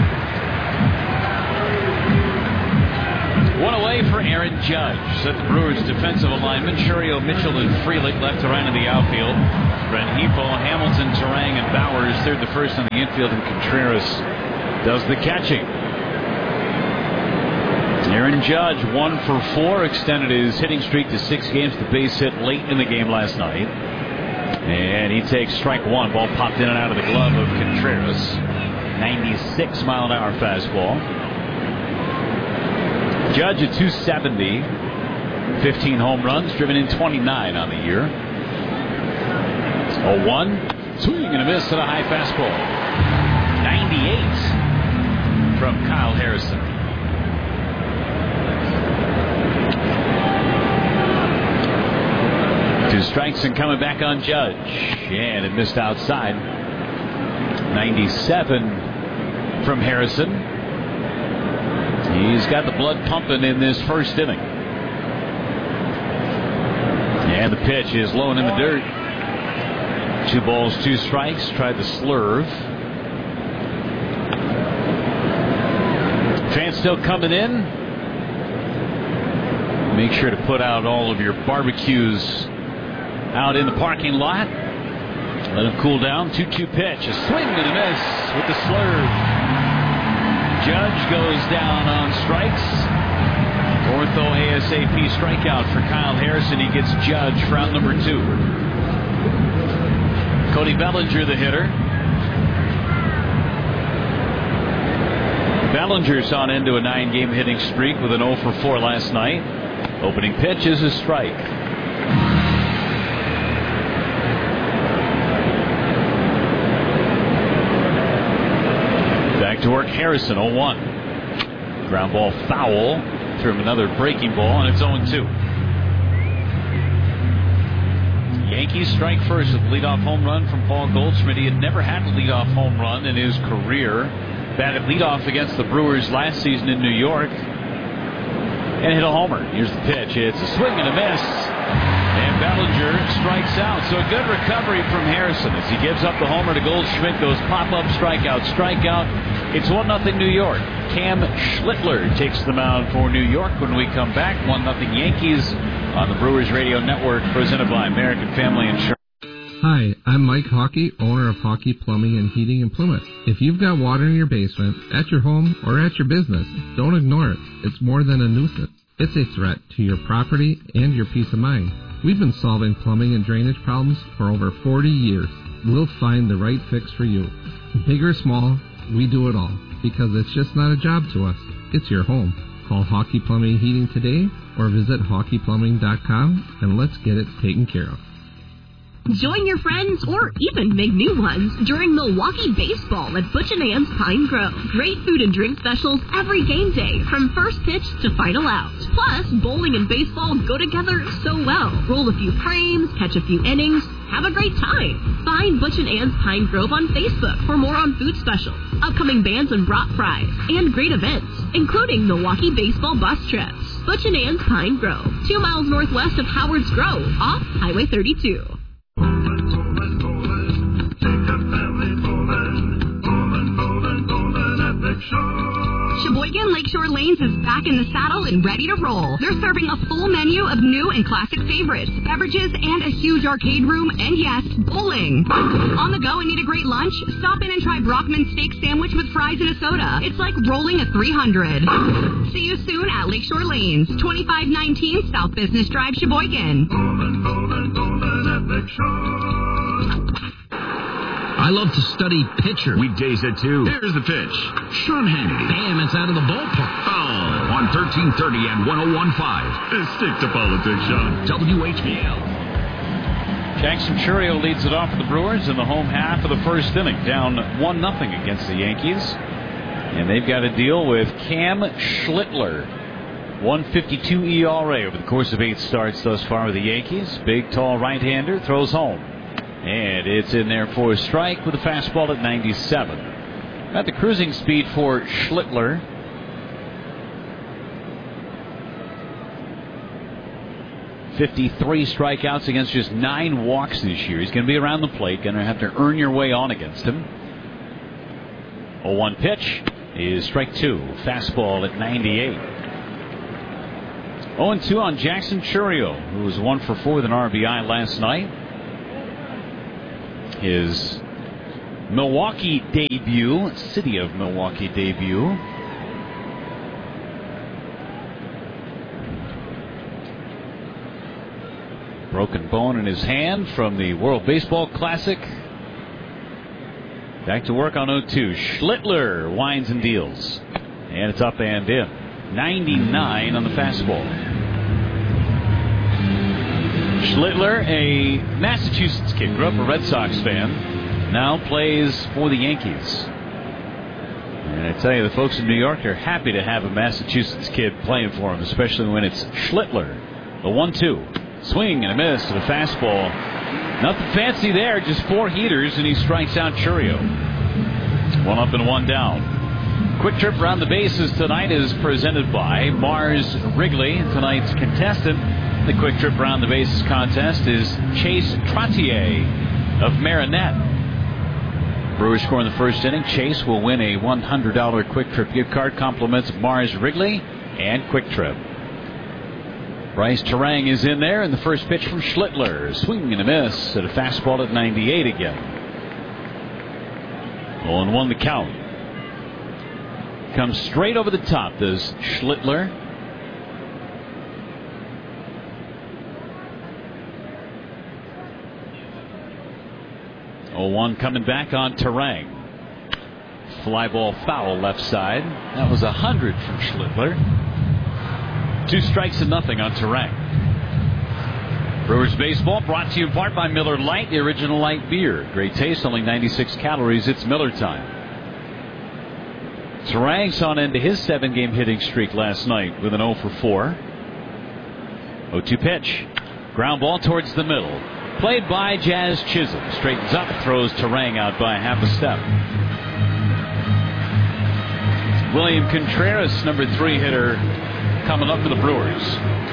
One away for Aaron Judge. Set the Brewers' defensive alignment. Churio, Mitchell, and Frelick left to right in the outfield. Rengifo, Hamilton, Turang, and Bowers third to first on the infield, and Contreras does the catching. Aaron Judge 1 for 4, extended his hitting streak to 6 games. The base hit late in the game last night. And he takes strike 1. Ball popped in and out of the glove of Contreras. 96 mile an hour fastball. Judge at .270, 15 home runs, driven in 29 on the year. 0-1, swing and a miss at a high fastball. 98 from Kyle Harrison. Two strikes and coming back on Judge, and it missed outside. 97 from Harrison. He's got the blood pumping in this first inning. And the pitch is low and in the dirt. 2 balls, 2 strikes. Tried to slurve. Fans still coming in. Make sure to put out all of your barbecues out in the parking lot. Let them cool down. 2-2 pitch. A swing and a miss with the slurve. Judge goes down on strikes. Ortho ASAP strikeout for Kyle Harrison. He gets Judge for out number 2. Cody Bellinger, the hitter. Bellinger's on into a 9-game hitting streak with an 0 for 4 last night. Opening pitch is a strike. To work Harrison, 0-1. Ground ball foul. Threw him another breaking ball, and it's 0-2. Yankees strike first with a leadoff home run from Paul Goldschmidt. He had never had a leadoff home run in his career. Batted leadoff against the Brewers last season in New York. And hit a homer. Here's the pitch. It's a swing and a miss. And Bellinger strikes out. So a good recovery from Harrison as he gives up the homer to Goldschmidt. Goes pop-up, strikeout, strikeout. It's 1-0 New York. Cam Schlittler takes the mound for New York. When we come back, 1-0 Yankees on the Brewers Radio Network, presented by American Family Insurance. Hi, I'm Mike Hockey, owner of Hockey Plumbing and Heating in Plymouth. If you've got water in your basement, at your home, or at your business, don't ignore it. It's more than a nuisance. It's a threat to your property and your peace of mind. We've been solving plumbing and drainage problems for over 40 years. We'll find the right fix for you. Big or small, we do it all, because it's just not a job to us. It's your home. Call Hockey Plumbing Heating today or visit hockeyplumbing.com and let's get it taken care of. Join your friends or even make new ones during Milwaukee Baseball at Butch & Ann's Pine Grove. Great food and drink specials every game day from first pitch to final out. Plus, bowling and baseball go together so well. Roll a few frames, catch a few innings, have a great time. Find Butch & Ann's Pine Grove on Facebook for more on food specials, upcoming bands and brat fries, and great events, including Milwaukee Baseball bus trips. Butch & Ann's Pine Grove, 2 miles northwest of Howard's Grove, off Highway 32. Sheboygan Lakeshore Lanes is back in the saddle and ready to roll. They're serving a full menu of new and classic favorites, beverages, and a huge arcade room, and yes, bowling. On the go and need a great lunch? Stop in and try Brockman's Steak Sandwich with fries and a soda. It's like rolling a 300. See you soon at Lakeshore Lanes, 2519 South Business Drive, Sheboygan. I love to study pitchers. Weekdays at 2. Here's the pitch. Sean Hannity. Damn, it's out of the ballpark. Foul on 1330 and 101.5. Stick to politics, Sean. WHBL. Jackson Churio leads it off for the Brewers in the home half of the first inning, down 1-0 against the Yankees. And they've got to deal with Cam Schlittler. 152 ERA over the course of 8 starts thus far with the Yankees. Big, tall right-hander throws home. And it's in there for a strike with a fastball at 97. At the cruising speed for Schlittler. .53 strikeouts against just 9 walks this year. He's going to be around the plate. Going to have to earn your way on against him. 0-1 pitch is strike 2. Fastball at 98. 0-2 on Jackson Chourio, who was 1 for 4 with an RBI last night. His Milwaukee debut, City of Milwaukee debut. Broken bone in his hand from the World Baseball Classic. Back to work on 0-2. Schlittler winds and deals. And it's up and in. 99 on the fastball. Schlittler, a Massachusetts kid, grew up a Red Sox fan, now plays for the Yankees. And I tell you, the folks in New York are happy to have a Massachusetts kid playing for them, especially when it's Schlittler. The 1-2. Swing and a miss to the fastball. Nothing fancy there, just 4 heaters, and he strikes out Chourio. 1 up and 1 down. Quick Trip around the bases tonight is presented by Mars Wrigley. Tonight's contestant, the Quick Trip around the bases contest, is Chase Trottier of Marinette. Brewers score in the first inning. Chase will win a $100 Quick Trip gift card. Compliments Mars Wrigley and Quick Trip. Bryce Terang is in there, and the first pitch from Schlittler. Swing and a miss at a fastball at 98 again. 0-1 the count. Comes straight over the top, does Schlittler. Oh, 0-1 coming back on Terang. Fly ball foul left side. That was 100 from Schlittler. 2 strikes and nothing on Terang. Brewers baseball brought to you in part by Miller Lite, the original light beer. Great taste, only 96 calories. It's Miller time. Terang saw an end to his 7-game hitting streak last night with an 0 for 4. 0-2 pitch. Ground ball towards the middle. Played by Jazz Chisholm. Straightens up, throws Terang out by half a step. William Contreras, number 3 hitter, coming up for the Brewers.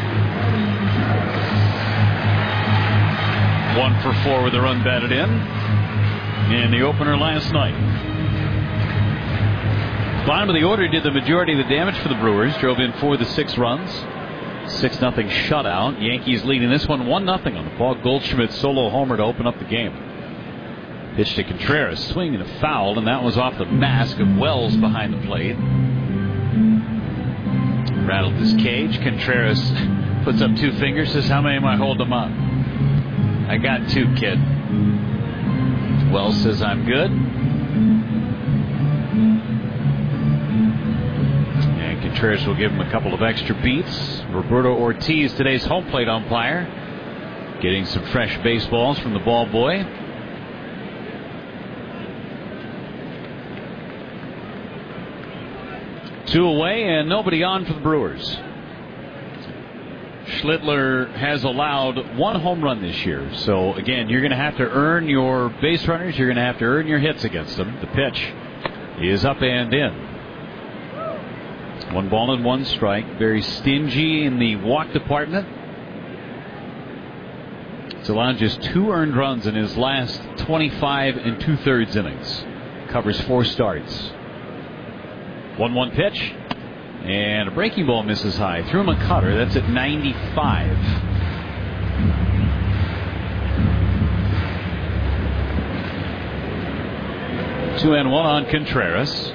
1 for 4 with a run batted in the opener last night. Bottom of the order did the majority of the damage for the Brewers. Drove in 4 of the 6 runs. 6-0 shutout. Yankees leading this one 1-0 on the Paul Goldschmidt solo homer to open up the game. Pitch to Contreras. Swing and a foul, and that was off the mask of Wells behind the plate. Rattled his cage. Contreras puts up 2 fingers, says, "How many am I holding up?" "I got 2, kid." Wells says, "I'm good." And Contreras will give him a couple of extra beats. Roberto Ortiz, today's home plate umpire, getting some fresh baseballs from the ball boy. Two away and nobody on for the Brewers. Schlittler has allowed 1 home run this year. So, again, you're going to have to earn your base runners. You're going to have to earn your hits against them. The pitch is up and in. 1 ball and 1 strike. Very stingy in the walk department. He's allowed just 2 earned runs in his last 25 2/3 innings. Covers 4 starts. 1-1 pitch. And a breaking ball misses high. Threw him a cutter. That's at 95. Two and 1 on Contreras.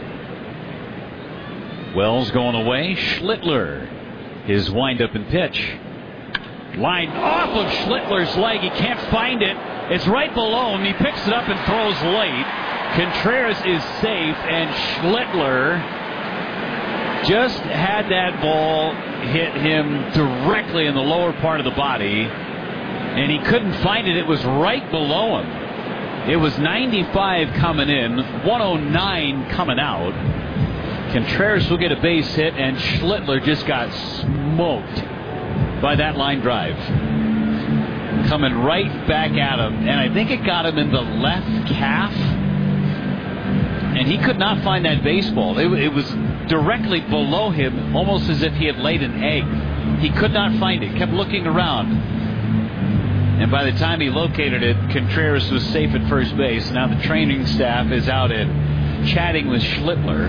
Wells going away. Schlittler. His windup and pitch. Line off of Schlittler's leg. He can't find it. It's right below him. He picks it up and throws late. Contreras is safe, and Schlittler just had that ball hit him directly in the lower part of the body, and he couldn't find it. It was right below him. It was 95 coming in, 109 coming out. Contreras will get a base hit, and Schlittler just got smoked by that line drive. coming right back at him, and I think it got him in the left calf, and he could not find that baseball. It was directly below him, almost as if he had laid an egg. He could not find it, kept looking around, and by the time he located it, Contreras was safe at first base. Now the training staff is out and chatting with Schlittler.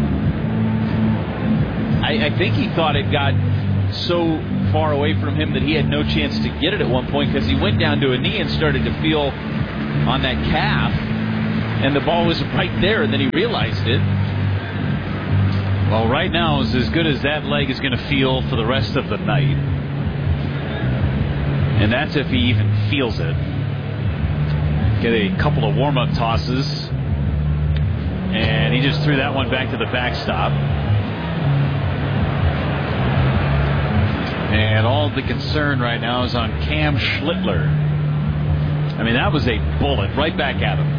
I think he thought it got so far away from him that he had no chance to get it at one point, because he went down to a knee and started to feel on that calf, and the ball was right there, and then he realized it. Well, right now is as good as that leg is going to feel for the rest of the night, and that's if he even feels it. Get a couple of warm-up tosses, and he just threw that one back to the backstop. And all the concern right now is on Cam Schlittler. I mean, that was a bullet right back at him.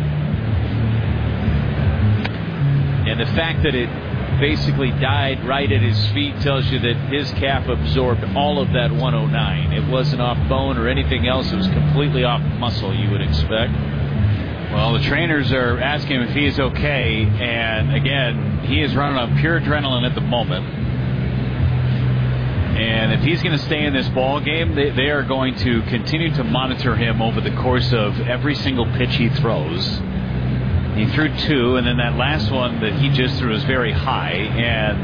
And the fact that it basically died right at his feet tells you that his calf absorbed all of that 109. It wasn't off bone or anything else. It was completely off muscle, you would expect. Well, the trainers are asking him if he is okay. And, again, he is running on pure adrenaline at the moment. And if he's going to stay in this ball game, they are going to continue to monitor him over the course of every single pitch he throws. He threw 2, and then that last one that he just threw was very high. And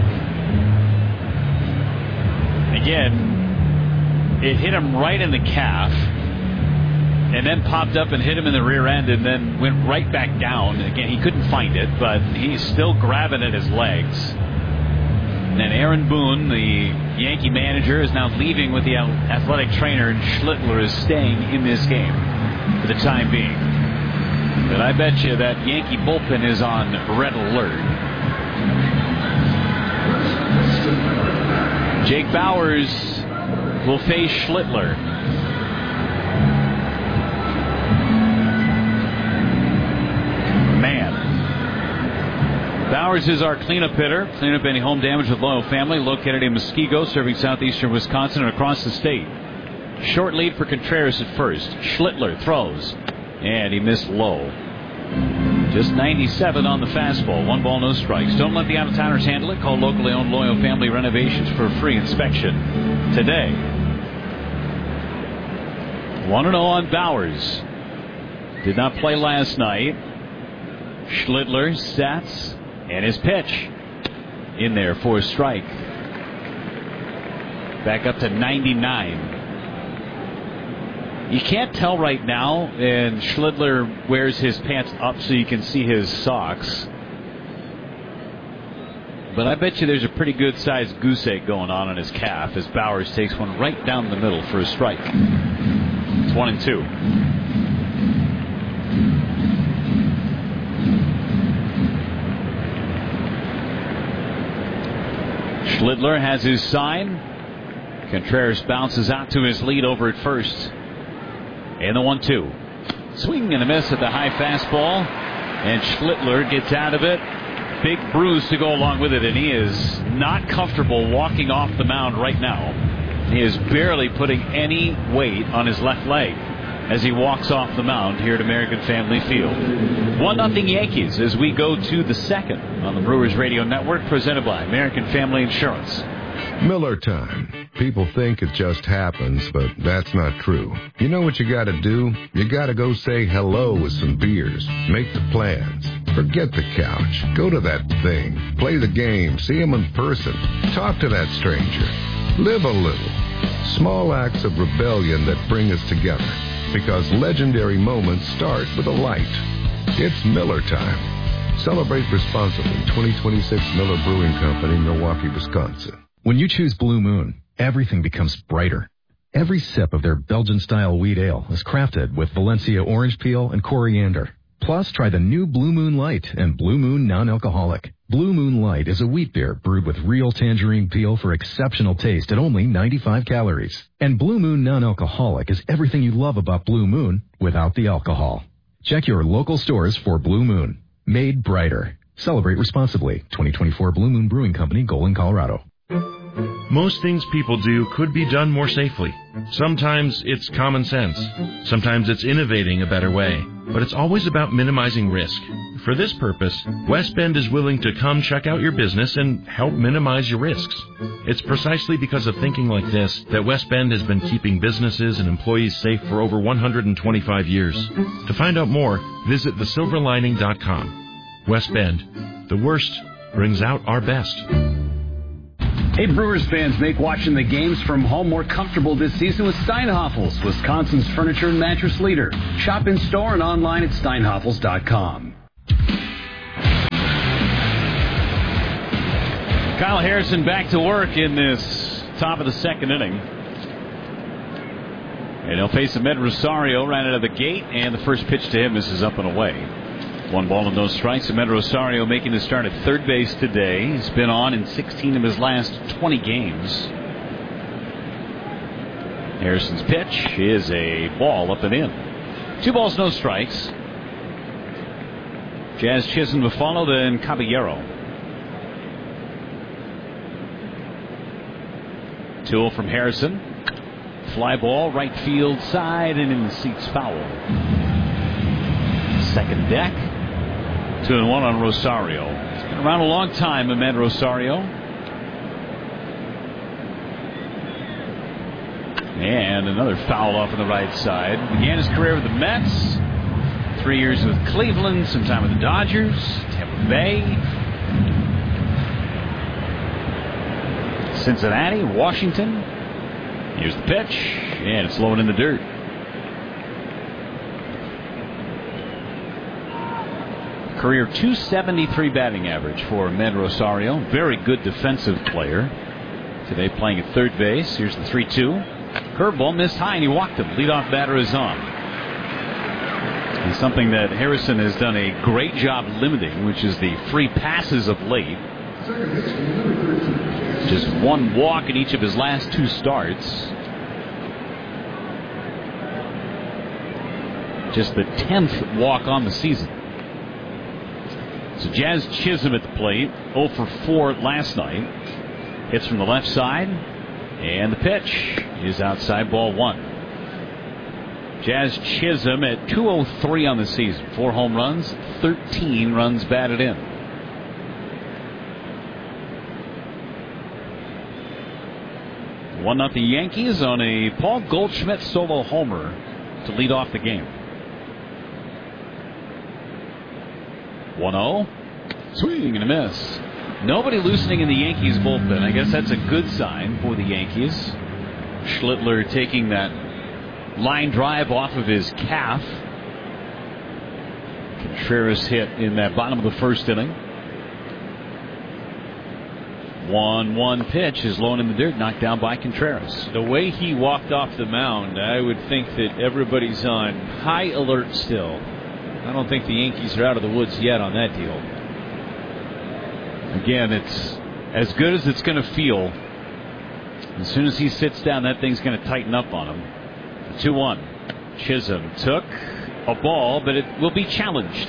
again, it hit him right in the calf, and then popped up and hit him in the rear end, and then went right back down. Again, he couldn't find it, but he's still grabbing at his legs. And Aaron Boone, the Yankee manager, is now leaving with the athletic trainer, and Schlittler is staying in this game for the time being. But I bet you that Yankee bullpen is on red alert. Jake Bauers will face Schlittler. Bowers is our cleanup hitter. Clean up any home damage with Loyal Family, located in Muskego, serving southeastern Wisconsin and across the state. Short lead for Contreras at first. Schlittler throws, and he missed low. Just 97 on the fastball. 1 ball, no strikes. Don't let the out-of-towners handle it. Call locally owned Loyal Family Renovations for a free inspection today. 1-0 on Bowers. Did not play last night. Schlittler sets. And his pitch in there for a strike. Back up to 99. You can't tell right now, and Schlittler wears his pants up so you can see his socks. But I bet you there's a pretty good sized goose egg going on his calf as Bowers takes one right down the middle for a strike. It's 1-2. Schlittler has his sign. Contreras bounces out to his lead over at first. And the 1-2. Swing and a miss at the high fastball. And Schlittler gets out of it. Big bruise to go along with it. And he is not comfortable walking off the mound right now. He is barely putting any weight on his left leg as he walks off the mound here at American Family Field. 1-0 Yankees as we go to the second on the Brewers Radio Network, presented by American Family Insurance. Miller time. People think it just happens, but that's not true. You know what you gotta do? You gotta go say hello with some beers. Make the plans. Forget the couch. Go to that thing. Play the game. See him in person. Talk to that stranger. Live a little. Small acts of rebellion that bring us together. Because legendary moments start with a light. It's Miller time. Celebrate responsibly. 2026 Miller Brewing Company, Milwaukee, Wisconsin. When you choose Blue Moon, everything becomes brighter. Every sip of their Belgian-style wheat ale is crafted with Valencia orange peel and coriander. Plus, try the new Blue Moon Light and Blue Moon Non-Alcoholic. Blue Moon Light is a wheat beer brewed with real tangerine peel for exceptional taste at only 95 calories. And Blue Moon Non-Alcoholic is everything you love about Blue Moon without the alcohol. Check your local stores for Blue Moon. Made brighter. Celebrate responsibly. 2024 Blue Moon Brewing Company, Golden, Colorado. Most things people do could be done more safely. Sometimes it's common sense. Sometimes it's innovating a better way. But it's always about minimizing risk. For this purpose, West Bend is willing to come check out your business and help minimize your risks. It's precisely because of thinking like this that West Bend has been keeping businesses and employees safe for over 125 years. To find out more, visit thesilverlining.com. West Bend, the worst brings out our best. Hey, Brewers fans, make watching the games from home more comfortable this season with Steinhafels, Wisconsin's furniture and mattress leader. Shop in store and online at steinhafels.com. Kyle Harrison back to work in this top of the second inning. And he'll face Ahmed Rosario right out of the gate, and the first pitch to him is up and away. 1 ball and no strikes. Ahmed Rosario making his start at third base today. He's been on in 16 of his last 20 games. Harrison's pitch is a ball up and in. 2 balls, no strikes. Jazz Chisholm to follow, then Caballero. 2-0 from Harrison. Fly ball, right field side, and in the seats foul. Second deck. 2-1 on Rosario. He's been around a long time, Ahmed Rosario. And another foul off on the right side. Began his career with the Mets. 3 years with Cleveland, some time with the Dodgers, Tampa Bay, Cincinnati, Washington. Here's the pitch, and it's low and in the dirt. Career .273 batting average for Ahmed Rosario. Very good defensive player. Today playing at third base. Here's the 3-2. Curveball missed high, and he walked him. Leadoff batter is on. And something that Harrison has done a great job limiting, which is the free passes of late. Just 1 walk in each of his last 2 starts. Just the 10th walk on the season. So Jazz Chisholm at the plate, 0 for 4 last night. Hits from the left side, and the pitch is outside, ball 1. Jazz Chisholm at .203 on the season. 4 home runs, 13 runs batted in. 1-0 Yankees on a Paul Goldschmidt solo homer to lead off the game. 1-0. Swing and a miss. Nobody loosening in the Yankees bullpen. I guess that's a good sign for the Yankees. Schlittler taking that line drive off of his calf. Contreras hit in that bottom of the first inning. 1-1 pitch is low and in the dirt, knocked down by Contreras. The way he walked off the mound, I would think that everybody's on high alert still. I don't think the Yankees are out of the woods yet on that deal. Again, it's as good as it's going to feel. As soon as he sits down, that thing's going to tighten up on him. 2-1. Chisholm took a ball, but it will be challenged.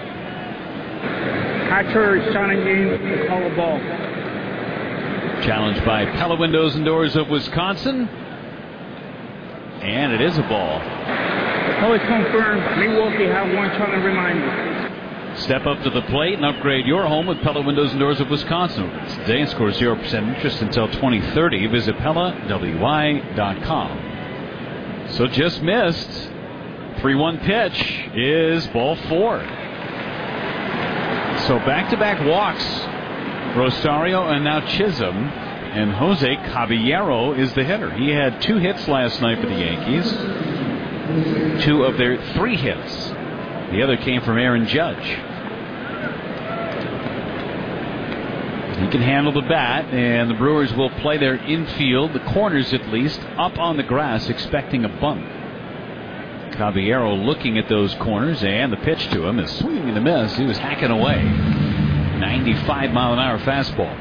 Catcher is challenging to call a ball. Challenged by Pella Windows and Doors of Wisconsin. And it is a ball. The call is confirmed. Milwaukee have 1 challenge reminder. Step up to the plate and upgrade your home with Pella Windows and Doors of Wisconsin. Today and score 0% interest until 2030. Visit PellaWY.com. So just missed. 3-1 pitch is ball 4. So back-to-back walks. Rosario and now Chisholm. And Jose Caballero is the hitter. He had 2 hits last night for the Yankees. 2 of their 3 hits. The other came from Aaron Judge. He can handle the bat, and the Brewers will play their infield, the corners at least, up on the grass, expecting a bunt. Caballero looking at those corners, and the pitch to him is swinging and a miss. He was hacking away. 95-mile-an-hour fastball.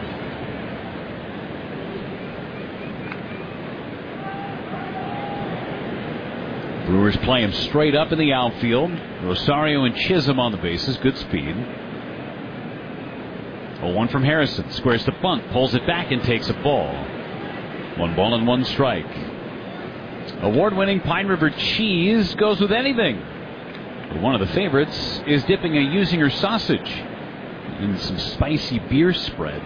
Brewers play him straight up in the outfield. Rosario and Chisholm on the bases. Good speed. 0-1 from Harrison. Squares to bunt, pulls it back and takes a ball. 1 ball and 1 strike. Award-winning Pine River cheese goes with anything. But one of the favorites is dipping a Usinger sausage in some spicy beer spread.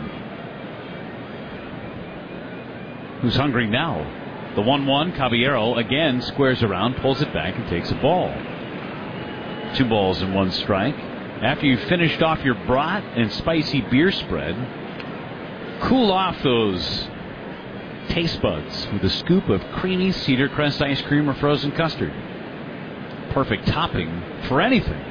Who's hungry now? The 1-1, Caballero again squares around, pulls it back and takes a ball. 2 balls and 1 strike. After you've finished off your brat and spicy beer spread, cool off those taste buds with a scoop of creamy Cedar Crest ice cream or frozen custard. Perfect topping for anything.